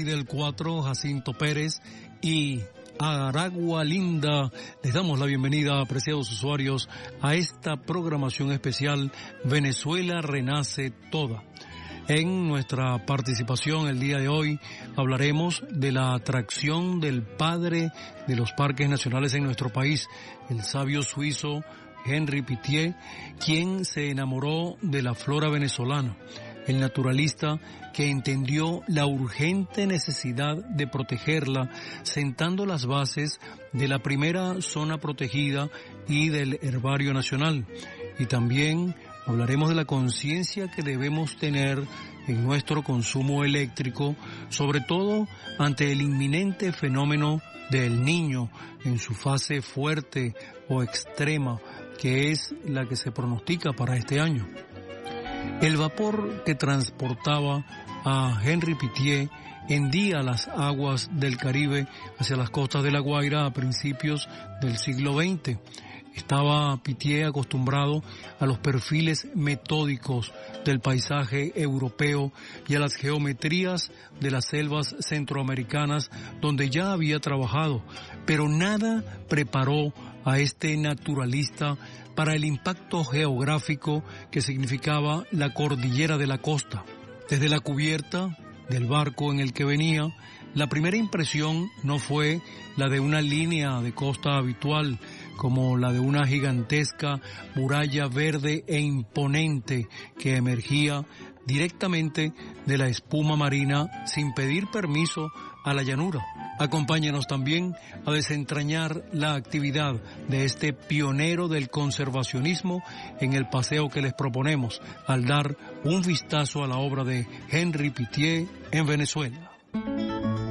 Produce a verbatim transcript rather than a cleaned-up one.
del cuatro, Jacinto Pérez y Aragua Linda. Les damos la bienvenida, apreciados usuarios, a esta programación especial Venezuela Renace Toda. En nuestra participación el día de hoy hablaremos de la atracción del padre de los parques nacionales en nuestro país, el sabio suizo Henri Pittier, quien se enamoró de la flora venezolana, el naturalista que entendió la urgente necesidad de protegerla, sentando las bases de la primera zona protegida y del herbario nacional. Y también hablaremos de la conciencia que debemos tener en nuestro consumo eléctrico, sobre todo ante el inminente fenómeno del Niño en su fase fuerte o extrema, que es la que se pronostica para este año. El vapor que transportaba a Henri Pittier hendía las aguas del Caribe hacia las costas de La Guaira a principios del siglo veinte. Estaba Pittier acostumbrado a los perfiles metódicos del paisaje europeo y a las geometrías de las selvas centroamericanas donde ya había trabajado, pero nada preparó a este naturalista para el impacto geográfico que significaba la cordillera de la costa. Desde la cubierta del barco en el que venía, la primera impresión no fue la de una línea de costa habitual, como la de una gigantesca muralla verde e imponente que emergía directamente de la espuma marina sin pedir permiso a la llanura. Acompáñenos también a desentrañar la actividad de este pionero del conservacionismo en el paseo que les proponemos al dar un vistazo a la obra de Henri Pittier en Venezuela.